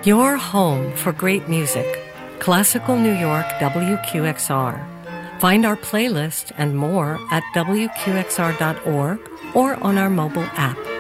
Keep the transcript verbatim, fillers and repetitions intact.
Your home for great music. Classical New York W Q X R. Find our playlist and more at W Q X R dot org or on our mobile app.